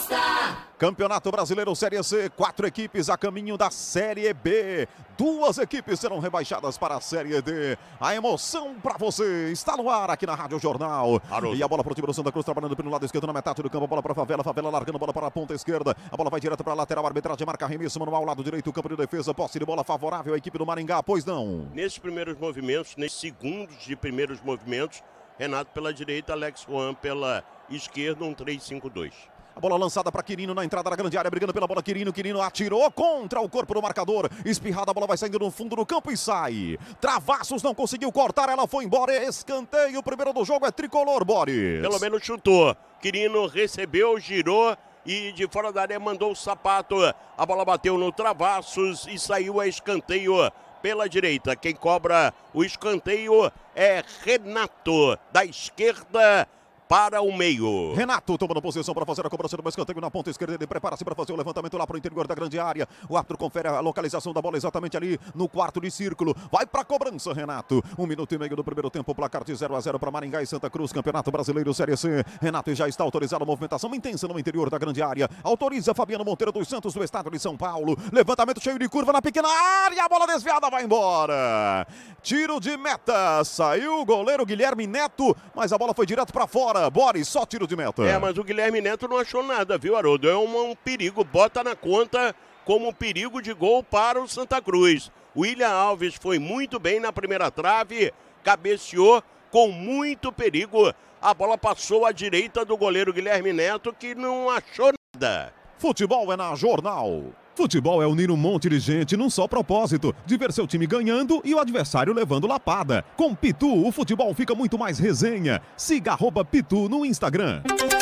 Campeonato Brasileiro Série C, 4 equipes a caminho da Série B. 2 equipes serão rebaixadas para a Série D. A emoção para você está no ar aqui na Rádio Jornal. E a bola para o time do Santa Cruz, trabalhando pelo lado esquerdo na metade do campo. A bola para a Favela, Favela largando a bola para a ponta esquerda. A bola vai direto para a lateral, a arbitragem marca arremesso manual, lado direito, campo de defesa. Posse de bola favorável à equipe do Maringá, pois não. Nesses primeiros movimentos, nesses segundos de primeiros movimentos, Renato pela direita, Alex Juan pela esquerda, 3-5-2. A bola lançada para Quirino na entrada da grande área, brigando pela bola. Quirino atirou contra o corpo do marcador. Espirrada, a bola vai saindo no fundo do campo e sai. Travassos não conseguiu cortar, ela foi embora. Escanteio, o primeiro do jogo é tricolor, Boris. Pelo menos chutou. Quirino recebeu, girou e de fora da área mandou o sapato. A bola bateu no Travassos e saiu a escanteio pela direita. Quem cobra o escanteio é Renato, da esquerda para o meio. Renato tomando posição para fazer a cobrança do escanteio na ponta esquerda. Ele prepara-se para fazer o levantamento lá para o interior da grande área. O árbitro confere a localização da bola exatamente ali no quarto de círculo. Vai para a cobrança, Renato. 1 minuto e meio do primeiro tempo. Placar de 0-0 para Maringá e Santa Cruz. Campeonato Brasileiro Série C. Renato já está autorizado a movimentação intensa no interior da grande área. Autoriza Fabiano Monteiro dos Santos do estado de São Paulo. Levantamento cheio de curva na pequena área. A bola desviada vai embora. Tiro de meta. Saiu o goleiro Guilherme Neto, mas a bola foi direto para fora. Boris, só tiro de meta. Mas o Guilherme Neto não achou nada, viu, Haroldo? É um perigo, bota na conta como um perigo de gol para o Santa Cruz. O William Alves foi muito bem na primeira trave, cabeceou com muito perigo. A bola passou à direita do goleiro Guilherme Neto, que não achou nada. Futebol é na Jornal. Futebol é unir um monte de gente num só propósito, de ver seu time ganhando e o adversário levando lapada. Com Pitu, o futebol fica muito mais resenha. Siga @Pitu no Instagram.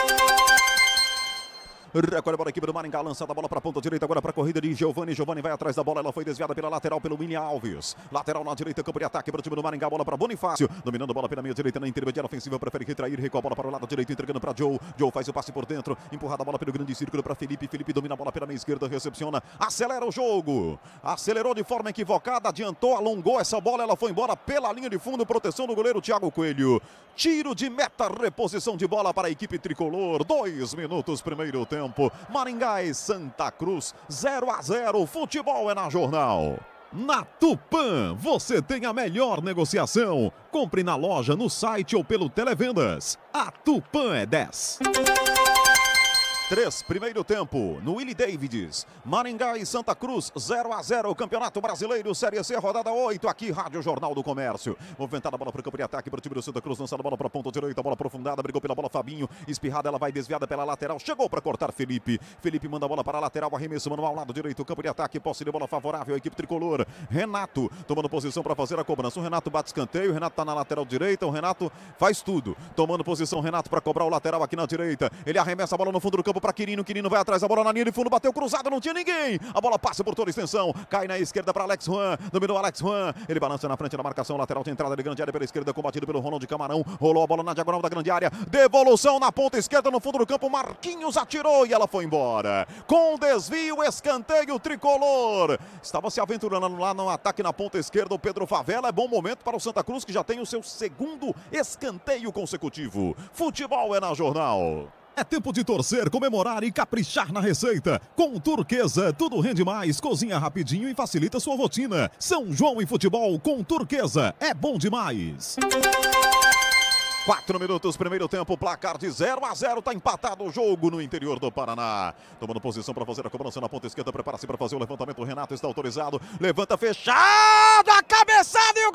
Recolhe a bola, a equipe do Maringá, lançada a bola para a ponta direita, agora para a corrida de Giovani. Giovani vai atrás da bola, ela foi desviada pela lateral pelo William Alves. Lateral na direita, campo de ataque para o time do Maringá, bola para Bonifácio. Dominando a bola pela meia direita, na intermediária ofensiva, prefere retrair, recua a bola para o lado direito, entregando para Joe. Joe faz o passe por dentro, empurrada a bola pelo grande círculo para Felipe. Felipe domina a bola pela meia esquerda, recepciona, acelera o jogo. Acelerou de forma equivocada, adiantou, alongou essa bola, ela foi embora pela linha de fundo, proteção do goleiro Thiago Coelho. Tiro de meta, reposição de bola para a equipe tricolor. 2 minutos, primeiro tempo. Maringá e Santa Cruz, 0-0. Futebol é na Jornal. Na Tupã, você tem a melhor negociação. Compre na loja, no site ou pelo Televendas. A Tupã é 10. 3, primeiro tempo, no Willie Davids. Maringá e Santa Cruz, 0-0, Campeonato Brasileiro, Série C, rodada 8, aqui, Rádio Jornal do Comércio. Movimentada a bola para o campo de ataque, para o time do Santa Cruz, lançando a bola para a ponta direita, bola aprofundada, brigou pela bola Fabinho, espirrada, ela vai desviada pela lateral, chegou para cortar Felipe. Felipe manda a bola para a lateral, arremesso manual, lado direito, campo de ataque, posse de bola favorável à equipe tricolor. Renato, tomando posição para fazer a cobrança. O Renato bate escanteio, o Renato está na lateral direita, o Renato faz tudo. Tomando posição, Renato para cobrar o lateral aqui na direita. Ele arremessa a bola no fundo do campo para Quirino. Quirino vai atrás da bola na linha de fundo, bateu cruzado, não tinha ninguém. A bola passa por toda a extensão, cai na esquerda para Alex Juan, dominou Alex Juan. Ele balança na frente da marcação, lateral de entrada de grande área pela esquerda, combatido pelo Ronald Camarão. Rolou a bola na diagonal da grande área, devolução na ponta esquerda no fundo do campo. Marquinhos atirou e ela foi embora. Com desvio, escanteio tricolor. Estava se aventurando lá no ataque na ponta esquerda o Pedro Favela. É bom momento para o Santa Cruz, que já tem o seu segundo escanteio consecutivo. Futebol é na Jornal. É tempo de torcer, comemorar e caprichar na receita. Com Turquesa, tudo rende mais, cozinha rapidinho e facilita sua rotina. São João em futebol com Turquesa, é bom demais. 4 minutos, primeiro tempo, placar de 0-0, tá empatado o jogo no interior do Paraná. Tomando posição para fazer a cobrança na ponta esquerda, prepara-se para fazer o levantamento, o Renato está autorizado, levanta fechada, cabeçada e o